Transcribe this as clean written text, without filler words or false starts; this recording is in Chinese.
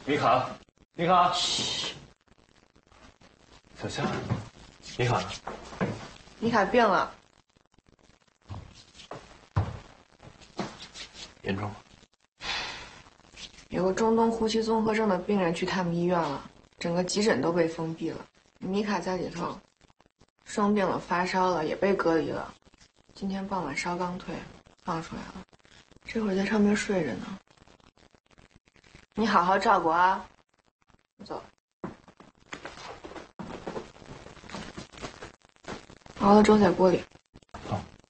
米卡，米卡，小夏，米卡呢？ 米卡病了， 严重吗？ 有个中东呼吸综合症的病人去他们医院了，整个急诊都被封闭了。米卡在里头，生病了，发烧了，也被隔离了。今天傍晚烧刚退，放出来了，这会儿在上面睡着呢。你好好照顾啊，我走了。熬了粥在锅里。